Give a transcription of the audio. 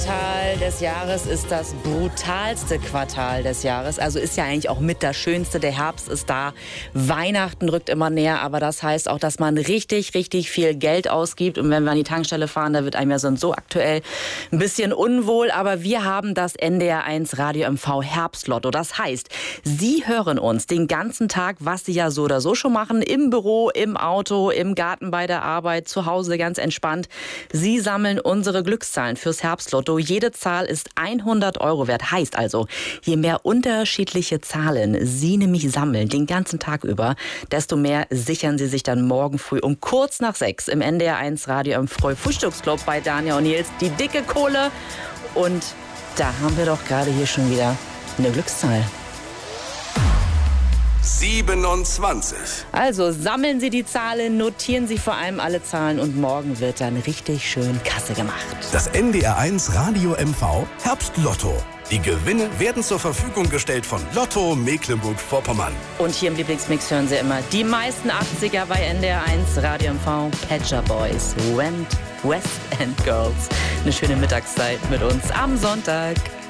Quartal des Jahres ist das brutalste Quartal des Jahres. Also ist ja eigentlich auch mit das Schönste. Der Herbst ist da. Weihnachten rückt immer näher. Aber das heißt auch, dass man richtig, richtig viel Geld ausgibt. Und wenn wir an die Tankstelle fahren, da wird einem ja sonst so aktuell ein bisschen unwohl. Aber wir haben das NDR1 Radio MV Herbstlotto. Das heißt, Sie hören uns den ganzen Tag, was Sie ja so oder so schon machen. Im Büro, im Auto, im Garten, bei der Arbeit, zu Hause ganz entspannt. Sie sammeln unsere Glückszahlen fürs Herbstlotto. Jede Zahl ist 100 € wert. Heißt also, je mehr unterschiedliche Zahlen Sie nämlich sammeln, den ganzen Tag über, desto mehr sichern Sie sich dann morgen früh um kurz nach 6 im NDR1 Radio im Frühstücksclub bei Dania und Nils die dicke Kohle. Und da haben wir doch gerade hier schon wieder eine Glückszahl. 27. Also sammeln Sie die Zahlen, notieren Sie vor allem alle Zahlen und morgen wird dann richtig schön Kasse gemacht. Das NDR1 Radio MV Herbstlotto. Die Gewinne werden zur Verfügung gestellt von Lotto Mecklenburg-Vorpommern. Und hier im Lieblingsmix hören Sie immer die meisten 80er bei NDR1 Radio MV. Pet Shop Boys, West End Girls. Eine schöne Mittagszeit mit uns am Sonntag.